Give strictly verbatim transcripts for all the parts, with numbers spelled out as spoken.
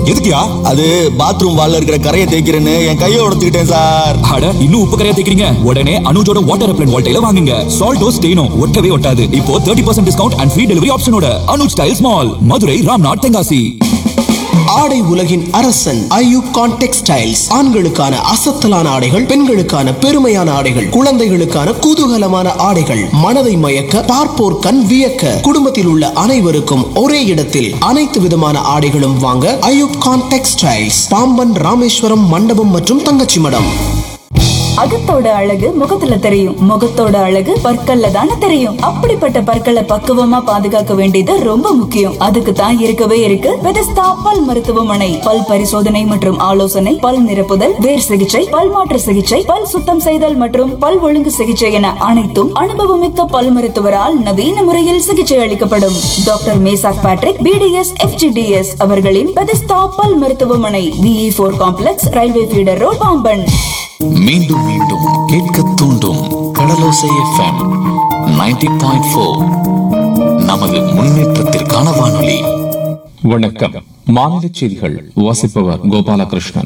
எதுக்குயா? அது பாத்ரூம் வால்ல இருக்கிற கரையை தேய்க்கிறேன்னு என் கையை உடைச்சுக்கிட்டேன் சார். அட, இன்னும் உப்பு கரையா தேய்க்கிறீங்க? உடனே அனுஜோட வாட்டர் ரெப்லண்ட் வால்டைல வாங்குங்க. சால்டோ ஸ்டெயினோ ஒட்டவே ஒட்டாது. இப்போ முப்பது percent discount and free delivery ஆப்ஷனோட Anuj tiles mall, Madurai, Ramnath, Tenkasi. ஆடை உலகின் அரசன் ஐயூகான் டெக்ஸ்டைல்ஸ். ஆண்களுக்கான அசத்தலான ஆடைகள், பெண்களுக்கான பெருமையான ஆடைகள், குழந்தைகளுக்கான குதூகலமான ஆடைகள், மனதை மயக்க பார்ப்போர் கண் வியக்க, குடும்பத்தில் உள்ள அனைவருக்கும் ஒரே இடத்தில் அனைத்து விதமான ஆடைகளும் வாங்க ஐயூகான் டெக்ஸ்டைல்ஸ், பாம்பன், ராமேஸ்வரம், மண்டபம் மற்றும் தங்கச்சி மடம். அகத்தோட அழகு முகத்துல தெரியும், முகத்தோட அழகு பற்கள்ல தானே தெரியும். அப்படிப்பட்ட பற்களை பக்குவமா பாதுகாக்க வேண்டியது ரொம்ப முக்கியம். அதுக்கு தான் இருக்கவே இருக்கு பெதஸ்தா பல் மருத்துவமனை. பல் பரிசோதனை மற்றும் ஆலோசனை, பல் நிரப்புதல், வேர் சிகிச்சை, பல் மாற்று சிகிச்சை, பல் சுத்தம் செய்தல் மற்றும் பல் ஒழுங்கு சிகிச்சை என அனைத்தும் அனுபவமிக்க பல் மருத்துவரால் நவீன முறையில் சிகிச்சை அளிக்கப்படும். Doctor Meshach Patrick BDS FGDS அவர்களின் பெதஸ்தா பல் மருத்துவமனை, விஇ போர் complex, railway feeder road, Pamban. மீண்டும் மீண்டும் கேட்க தூண்டும் கடலோசை எஃப்எம் தொண்ணூறு புள்ளி நான்கு. நமது முன்னேற்றத்திற்கான வானொலி. வணக்கம். மாநில செய்திகள் வாசிப்பவர் கோபாலகிருஷ்ணன்.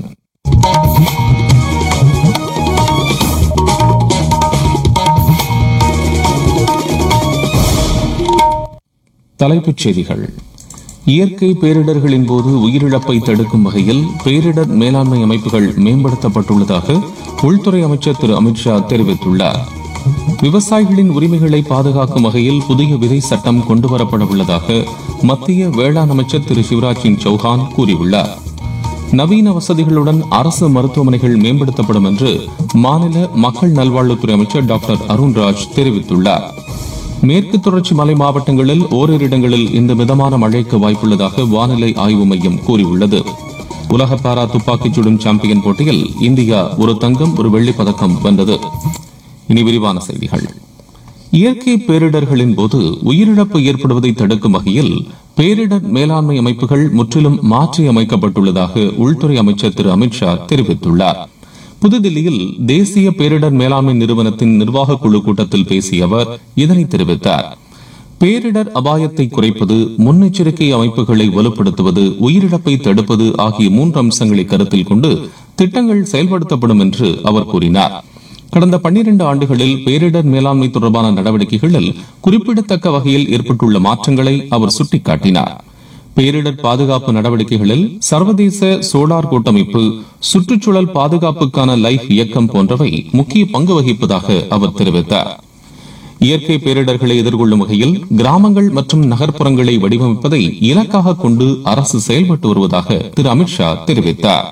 தலைப்புச் செய்திகள். இயற்கை பேரிடர்களின் போது உயிரிழப்பை தடுக்கும் வகையில் பேரிடர் மேலாண்மை அமைப்புகள் மேம்படுத்தப்பட்டுள்ளதாக உள்துறை அமைச்சர் திரு அமித்ஷா தெரிவித்துள்ளார். விவசாயிகளின் உரிமைகளை பாதுகாக்கும் வகையில் புதிய விதை சட்டம் கொண்டுவரப்பட உள்ளதாக மத்திய வேளாண் அமைச்சர் திரு சிவராஜ் சிங் சௌஹான் கூறியுள்ளார். நவீன வசதிகளுடன் அரசு மருத்துவமனைகள் மேம்படுத்தப்படும் என்று மாநில மக்கள் நல்வாழ்வுத்துறை அமைச்சர் டாக்டர் அருண்ராஜ் தெரிவித்துள்ளார். மேற்கு தொடர்ச்சி மலை மாவட்டங்களில் ஓரிரு இடங்களில் இந்த மிதமான மழைக்கு வாய்ப்புள்ளதாக வானிலை ஆய்வு மையம் கூறியுள்ளது. உலக பாரா துப்பாக்கிச் சுடும் சாம்பியன் போட்டியில் இந்தியா ஒரு தங்கம், ஒரு வெள்ளிப் பதக்கம் வென்றது. இனி விரிவான செய்திகள். இயற்கை பேரிடர்களின் போது உயிரிழப்பு ஏற்படுவதை தடுக்கும் வகையில் பேரிடர் மேலாண்மை அமைப்புகள் முற்றிலும் மாற்றி அமைக்கப்பட்டுள்ளதாக உள்துறை அமைச்சர் திரு அமித்ஷா தெரிவித்துள்ளார். புதுதில்லியில் தேசிய பேரிடர் மேலாண்மை நிறுவனத்தின் நிர்வாக குழு கூட்டத்தில் பேசிய அவர் இதனை தெரிவித்தார். பேரிடர் அபாயத்தை குறைப்பது, முன்னெச்சரிக்கை அமைப்புகளை வலுப்படுத்துவது, உயிரிழப்பை தடுப்பது ஆகிய மூன்று அம்சங்களை கருத்தில் கொண்டு திட்டங்கள் செயல்படுத்தப்படும் என்று அவர் கூறினார். கடந்த பன்னிரண்டு ஆண்டுகளில் பேரிடர் மேலாண்மை தொடர்பான நடவடிக்கைகளில் குறிப்பிடத்தக்க வகையில் ஏற்பட்டுள்ள மாற்றங்களை அவர் சுட்டிக்காட்டினார். பேரிடர் பாதுகாப்பு நடவடிக்கைகளில் சர்வதேச சோலார் கூட்டமைப்பு, சுற்றுச்சூழல் பாதுகாப்புக்கான லைஃப் இயக்கம் போன்றவை முக்கிய பங்கு வகிப்பதாக அவர் தெரிவித்தார். இயற்கை பேரிடர்களை எதிர்கொள்ளும் வகையில் கிராமங்கள் மற்றும் நகர்ப்புறங்களை வடிவமைப்பதை இலக்காக கொண்டு அரசு செயல்பட்டு வருவதாக திரு அமித்ஷா தெரிவித்தார்.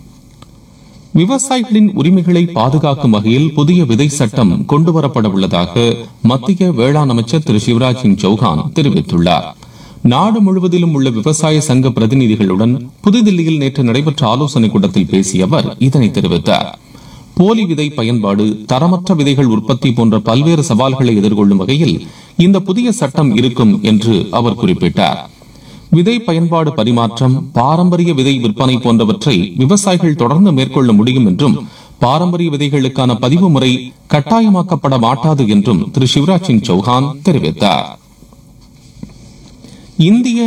விவசாயிகளின் உரிமைகளை பாதுகாக்கும் வகையில் புதிய விதை சட்டம் கொண்டுவரப்பட உள்ளதாக மத்திய வேளாண் அமைச்சர் திரு சிவராஜ் சிங் சௌஹான் தெரிவித்துள்ளார். நாடு முழுவதிலும் உள்ள விவசாய சங்க பிரதிநிதிகளுடன் புதுதில்லியில் நேற்று நடைபெற்ற ஆலோசனைக் கூட்டத்தில் பேசிய அவர் இதனை தெரிவித்தார். போலி விதை பயன்பாடு, தரமற்ற விதைகள் உற்பத்தி போன்ற பல்வேறு சவால்களை எதிர்கொள்ளும் வகையில் இந்த புதிய சட்டம் இருக்கும் என்று அவர் குறிப்பிட்டார். விதை பயன்பாடு பரிமாற்றம், பாரம்பரிய விதை விற்பனை போன்றவற்றை விவசாயிகள் தொடர்ந்து மேற்கொள்ள முடியும் என்றும் பாரம்பரிய விதைகளுக்கான பதிவு முறை கட்டாயமாக்கப்பட மாட்டாது என்றும் திரு சிவராஜ் சிங் சௌஹான் தெரிவித்தார். இந்திய